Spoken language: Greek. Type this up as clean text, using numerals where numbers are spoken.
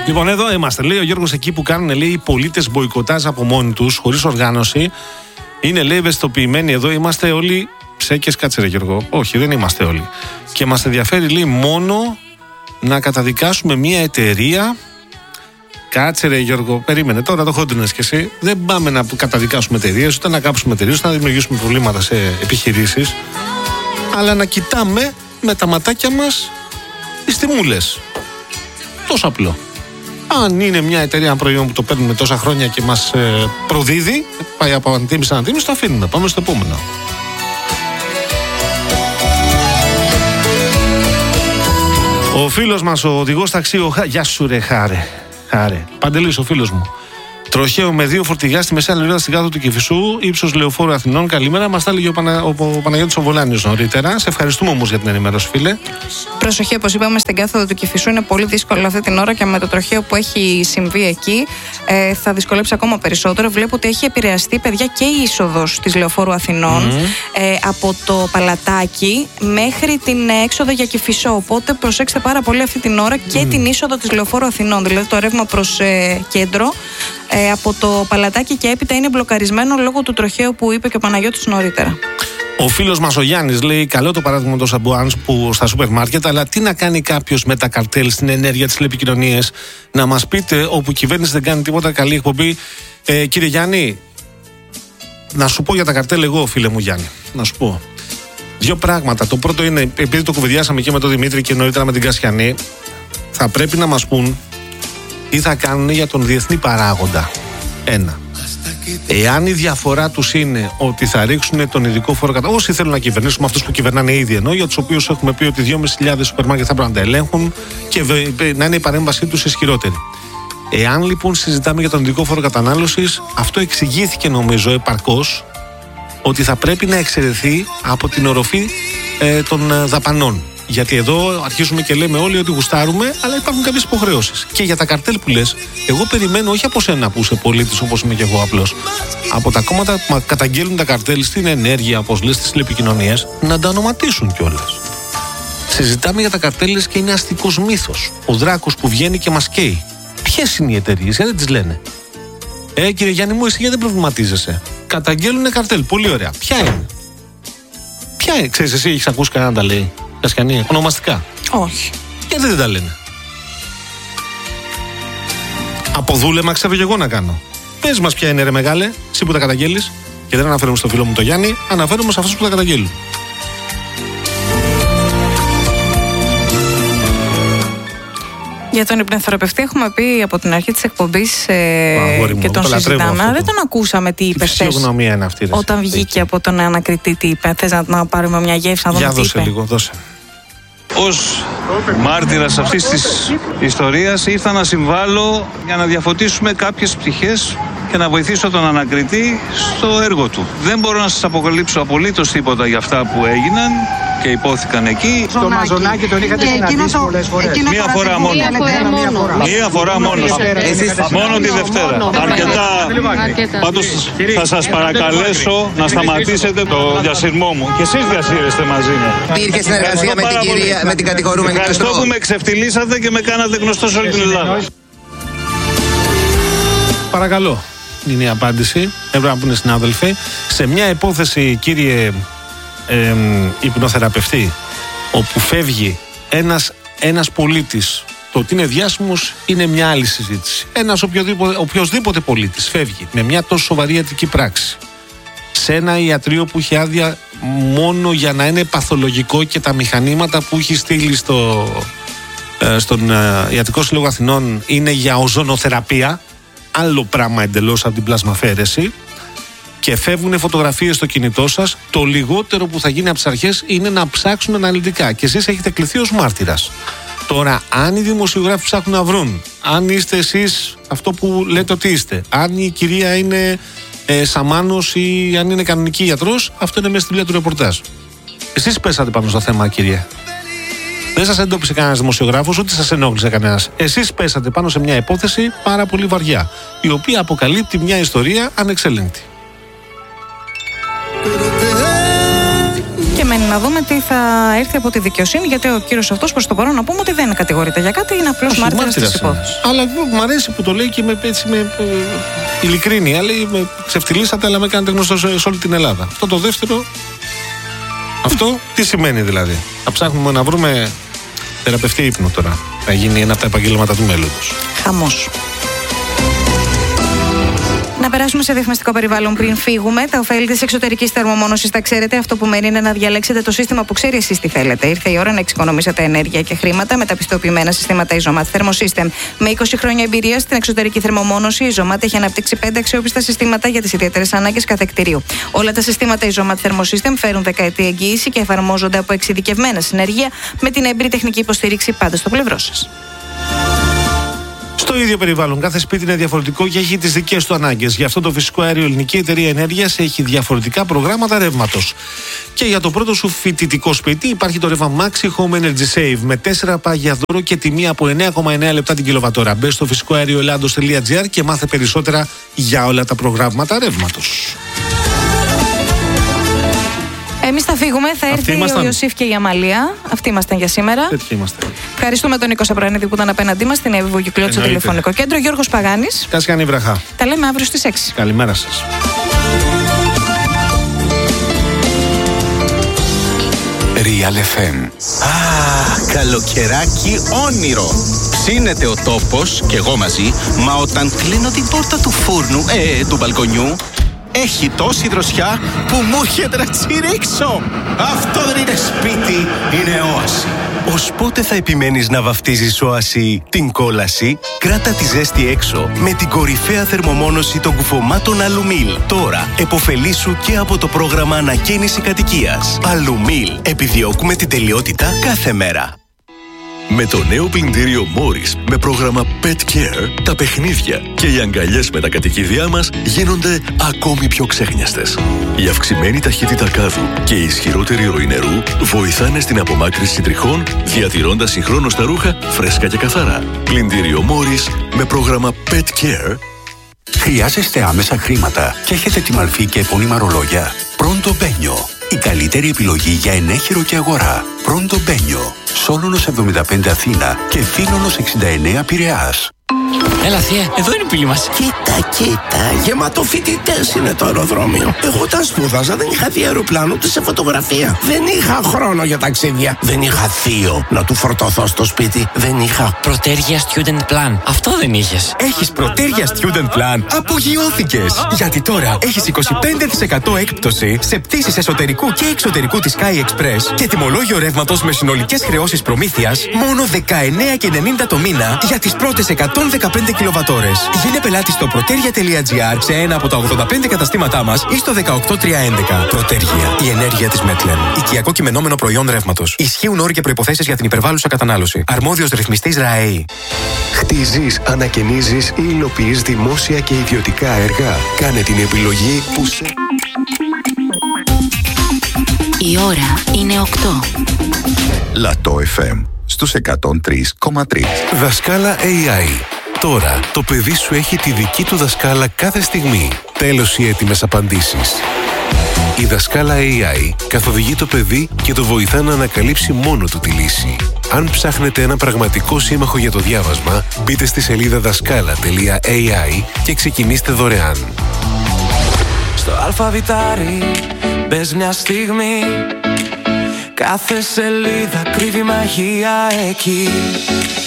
Λοιπόν, εδώ είμαστε. Λέει ο Γιώργος, εκεί που κάνουν, λέει, οι πολίτες μποϊκοτάζ από μόνοι τους, χωρίς οργάνωση. Είναι, λέει, ευαισθητοποιημένοι εδώ. Είμαστε όλοι ψέκες. Κάτσε, ρε Γιώργο. Όχι, δεν είμαστε όλοι. Και μας ενδιαφέρει, λέει, μόνο να καταδικάσουμε μια εταιρεία. Κάτσε, ρε Γιώργο, περίμενε. Τώρα το χόντινες κι εσύ. Δεν πάμε να καταδικάσουμε εταιρείες, ούτε να κάψουμε εταιρείες, ούτε να δημιουργήσουμε προβλήματα σε επιχειρήσεις. Αλλά να κοιτάμε με τα ματάκια μας τις τιμούλες. Τόσο απλό. Αν είναι μια εταιρεία, ένα προϊόν που το παίρνουμε τόσα χρόνια και μας προδίδει, πάει από ανατίμηση σε ανατίμηση, το αφήνουμε. Πάμε στο επόμενο. Ο φίλος μας, ο οδηγός ταξί, γεια σου ρε Χάρε. Παντελής, ο φίλος μου. Τροχαίο με 2 φορτηγά στη μεσαία λωρίδα στην κάδο του Κηφισού, ύψος Λεωφόρου Αθηνών. Καλημέρα, μας τα έλεγε ο Παναγιώτης ο Βολάνιος νωρίτερα. Σε ευχαριστούμε όμως για την ενημέρωση, φίλε. Προσοχή, όπως είπαμε, στην κάθοδο του Κηφισού είναι πολύ δύσκολο αυτή την ώρα και με το τροχαίο που έχει συμβεί εκεί θα δυσκολέψει ακόμα περισσότερο. Βλέπω ότι έχει επηρεαστεί, παιδιά, και η είσοδος της Λεωφόρου Αθηνών από το Παλατάκι μέχρι την έξοδο για Κηφισό. Οπότε προσέξτε πάρα πολύ αυτή την ώρα και την είσοδο της Λεωφόρου Αθηνών, δηλαδή το ρεύμα προς κέντρο. Από το Παλατάκι και έπειτα είναι μπλοκαρισμένο λόγω του τροχαίου που είπε και ο Παναγιώτης νωρίτερα. Ο φίλος μας ο Γιάννης λέει: καλό το παράδειγμα των σαμπουάνς που στα σούπερ μάρκετ, αλλά τι να κάνει κάποιος με τα καρτέλ στην ενέργεια, τις τηλεπικοινωνίες? Να μας πείτε, όπου η κυβέρνηση δεν κάνει τίποτα. Καλή εκπομπή. Κύριε Γιάννη, να σου πω για τα καρτέλ, εγώ, φίλε μου Γιάννη, να σου πω 2 πράγματα. Το πρώτο είναι, επειδή το κουβεντιάσαμε και με τον Δημήτρη και νωρίτερα με την Κασιανή, θα πρέπει να μας πούν τι θα κάνουν για τον διεθνή παράγοντα. 1. Εάν η διαφορά τους είναι ότι θα ρίξουν τον ειδικό φόρο κατά. Όσοι θέλουν να κυβερνήσουν, με αυτούς που κυβερνάνε ήδη εννοώ, για τους οποίους έχουμε πει ότι 2.500 σούπερ μάρκετ θα πρέπει να τα ελέγχουν και να είναι η παρέμβασή τους ισχυρότερη. Εάν λοιπόν συζητάμε για τον ειδικό φόρο κατανάλωσης, αυτό εξηγήθηκε νομίζω επαρκώς ότι θα πρέπει να εξαιρεθεί από την οροφή των δαπανών. Γιατί εδώ αρχίζουμε και λέμε όλοι ότι γουστάρουμε, αλλά υπάρχουν κάποιες υποχρεώσεις. Και για τα καρτέλ που λες, εγώ περιμένω όχι από σένα που είσαι πολίτης όπως είμαι και εγώ απλώς, από τα κόμματα που καταγγέλνουν τα καρτέλ στην ενέργεια, όπως λες, στις τηλεπικοινωνίες, να τα ονοματίσουν κιόλας. Συζητάμε για τα καρτέλ και είναι αστικός μύθος. Ο Δράκος που βγαίνει και μας καίει. Ποιες είναι οι εταιρείες, γιατί δεν τις λένε? Κύριε Γιάννη μου, εσύ γιατί δεν προβληματίζεσαι? Καταγγέλνουν καρτέλ, πολύ ωραία. Ποια είναι? Ξέρεις, εσύ έχεις ακούσει κανένα να τα λέει? Κασιανή, ονομαστικά? Όχι. Γιατί δεν τα λένε? Από δούλεμα ξέρω και εγώ να κάνω. Πες μας ποια είναι, ρε μεγάλε, εσύ που τα καταγγέλεις. Και δεν αναφέρομαι στο φίλο μου το Γιάννη, αναφέρομαι σε αυτούς που τα καταγγέλνουν. Για τον υπνεθεραπευτή έχουμε πει από την αρχή της εκπομπής και τον συζητάμε. Δεν τον ακούσαμε τι είπε χθες. Φυσιογνωμία είναι αυτή. Όταν βγήκε από τον ανακριτή, τι είπε? Θες να πάρουμε μια γεύση, να δούμε τι είπε? Για δώσε λίγο, δώσε. Ως μάρτυρας αυτής της ιστορίας ήρθα να συμβάλλω για να διαφωτίσουμε κάποιες πτυχές και να βοηθήσω τον ανακριτή στο έργο του. Δεν μπορώ να σας αποκαλύψω απολύτως τίποτα για αυτά που έγιναν και υπόθηκαν εκεί. Στο Μαζονάκι τον είχατε συναντήσει πολλές φορές? Μία φορά μόνο. Μία φορά μόνο. Μόνο τη Δευτέρα. Αρκετά. Πάντως θα σας παρακαλέσω να σταματήσετε το διασυρμό μου. Και εσείς διασύρεστε μαζί μου. Υπήρχε συνεργασία με την κυρία, με την κατηγορούμενη? Ευχαριστώ που με εξευτυλίσατε και με κάνατε γνωστό σε όλη την Ελλάδα. Παρακαλώ. Είναι η απάντηση. Έπρεπε να πούνε συνάδελφοι. Σε μια υπόθεση, κύριε υπνοθεραπευτή, όπου φεύγει ένας πολίτης, το ότι είναι διάσημος είναι μια άλλη συζήτηση. Ένας οποιοσδήποτε πολίτης φεύγει με μια τόσο σοβαρή ιατρική πράξη σε ένα ιατρείο που έχει άδεια μόνο για να είναι παθολογικό και τα μηχανήματα που έχει στείλει στον Ιατρικό Σύλλογο Αθηνών είναι για οζονοθεραπεία, άλλο πράγμα εντελώς από την πλασμαφαίρεση, και φεύγουν φωτογραφίες στο κινητό σας, το λιγότερο που θα γίνει από τις αρχές είναι να ψάξουν αναλυτικά. Και εσείς έχετε κληθεί ως μάρτυρας. Τώρα, αν οι δημοσιογράφοι ψάχνουν να βρουν, αν είστε εσείς αυτό που λέτε ότι είστε, αν η κυρία είναι σαμάνος ή αν είναι κανονική γιατρός, αυτό είναι μέσα στη δουλειά του ρεπορτάζ. Εσείς πέσατε πάνω στο θέμα, κύριε. Δεν σας εντόπισε κανένας δημοσιογράφος, ούτε σας ενόχλησε κανένας. Εσείς πέσατε πάνω σε μια υπόθεση πάρα πολύ βαριά, η οποία αποκαλύπτει μια ιστορία ανεξέλεγκτη. Και μένει να δούμε τι θα έρθει από τη δικαιοσύνη, γιατί ο κύριος αυτός προς το παρόν να πούμε ότι δεν κατηγορείται για κάτι, είναι απλώς μάρτυρας της υπόθεσης. Αλλά μου αρέσει που το λέει και με ειλικρίνεια. Λέει, με ξεφτυλίσατε, αλλά με κάνετε γνωστό σε όλη την Ελλάδα. Αυτό το δεύτερο. Αυτό τι σημαίνει δηλαδή? Θα ψάχνουμε να βρούμε θεραπευτή ύπνο τώρα. Θα γίνει ένα από τα επαγγέλματα του μέλλοντος. Χαμός. Να περάσουμε σε διαφημιστικό περιβάλλον πριν φύγουμε. Τα ωφέλη της εξωτερικής θερμομόνωσης τα ξέρετε. Αυτό που μένει είναι να διαλέξετε το σύστημα που ξέρει εσείς τι θέλετε. Ήρθε η ώρα να εξοικονομήσετε ενέργεια και χρήματα με τα πιστοποιημένα συστήματα Isomat Thermosystem. Με 20 χρόνια εμπειρία στην εξωτερική θερμομόνωση, η Isomat έχει αναπτύξει 5 αξιόπιστα συστήματα για τις ιδιαίτερες ανάγκες κάθε κτηρίου. Όλα τα συστήματα Isomat Thermosystem φέρουν δεκαετή εγγύηση και εφαρμόζονται από εξειδικευμένα συνεργεία με την έμπειρη τεχνική υποστήριξη πάντα στο πλευρό σας. Στο ίδιο περιβάλλον, κάθε σπίτι είναι διαφορετικό και έχει τις δικές του ανάγκες. Γι' αυτό το φυσικό αέριο Ελληνική Εταιρεία Ενέργειας έχει διαφορετικά προγράμματα ρεύματος. Και για το πρώτο σου φοιτητικό σπίτι υπάρχει το ρεύμα Maxi Home Energy Save με 4 πάγια δώρο και τιμή από 9,9 λεπτά την κιλοβατόρα. Μπες στο φυσικοαερioελλάδος.gr και μάθε περισσότερα για όλα τα προγράμματα ρεύματος. Εμείς θα φύγουμε, θα έρθει ο Ιωσήφ και η Αμαλία. Αυτοί ήμασταν για σήμερα. Τέτοιοι είμαστε. Ευχαριστούμε τον Νίκο Σαπρανίδη που ήταν απέναντί μας στην Ευβοκυκλώτη στο τηλεφωνικό κέντρο. Γιώργος Παγάνης. Κάσιανη βραχά. Τα λέμε αύριο στις 6. Καλημέρα σας. Real FM. Καλοκαιράκι όνειρο. Ψήνεται ο τόπος και εγώ μαζί, μα όταν κλείνω την πόρτα του φούρνου, του μπαλκονιού, έχει τόση δροσιά που μου έρχεται να τσιρίξω. Αυτό δεν είναι σπίτι, είναι όαση. Ως πότε θα επιμένεις να βαφτίζεις όαση την κόλαση? Κράτα τη ζέστη έξω με την κορυφαία θερμομόνωση των κουφωμάτων Αλουμίλ. Τώρα επωφελήσου και από το πρόγραμμα ανακαίνιση κατοικίας. Αλουμίλ. Επιδιώκουμε την τελειότητα κάθε μέρα. Με το νέο πλυντήριο Morris με πρόγραμμα Pet Care, τα παιχνίδια και οι αγκαλιές με τα κατοικίδια μας γίνονται ακόμη πιο ξέχνιαστες. Η αυξημένη ταχύτητα κάδου και η ισχυρότερη ροή νερού βοηθάνε στην απομάκρυνση τριχών, διατηρώντας συγχρόνως τα ρούχα φρέσκα και καθαρά. Πλυντήριο Morris με πρόγραμμα Pet Care. Χρειάζεστε άμεσα χρήματα και έχετε τη μαλφή και επώνυμα ρολόγια? Pronto Benio. Η καλύτερη επιλογή για ενέχειρο και αγορά. Pronto Benio. Σόλωνος 75 Αθήνα και Φίλωνος 69 Πειραιάς. Έλα θεία, εδώ είναι η πύλη μας. Κοίτα, γεμάτο φοιτητές είναι το αεροδρόμιο. Εγώ όταν σπούδαζα δεν είχα δει αεροπλάνο ούτε σε φωτογραφία. Δεν είχα χρόνο για ταξίδια. Δεν είχα θείο να του φορτωθώ στο σπίτι. Δεν είχα Πρωτέργεια Student Plan. Αυτό δεν είχες. Έχεις Πρωτέργεια Student Plan? Απογειώθηκες! Γιατί τώρα έχεις 25% έκπτωση σε πτήσεις εσωτερικού και εξωτερικού της Sky Express και τιμολόγιο ρεύματος με συνολικές χρεώσεις προμήθειας μόνο 19,90 το μήνα για τις πρώτες 115 κιλοβατόρες. Γίνε πελάτη στο protergia.gr σε ένα από τα 85 καταστήματά μας ή στο 18311. Πρωτέργεια. Η ενέργεια της Μέτλεν. Οικιακό κειμενόμενο προϊόν ρεύματος. Ισχύουν όροι και προϋποθέσεις για την υπερβάλλουσα κατανάλωση. Αρμόδιος ρυθμιστής ΡΑΕΗ. Χτίζεις, ανακαινίζεις ή υλοποιείς δημόσια και ιδιωτικά έργα? Κάνε την επιλογή που σε... Η ώρα είναι 8. Λατό FM στους 103,3. Δασκάλα AI. Τώρα το παιδί σου έχει τη δική του δασκάλα κάθε στιγμή. Τέλος οι έτοιμες απαντήσεις. Η Δασκάλα AI καθοδηγεί το παιδί και το βοηθά να ανακαλύψει μόνο του τη λύση. Αν ψάχνετε ένα πραγματικό σύμμαχο για το διάβασμα, μπείτε στη σελίδα δασκάλα.ai και ξεκινήστε δωρεάν. Στο αλφαβητάρι μπες μια στιγμή, κάθε σελίδα κρύβει μαγεία εκεί.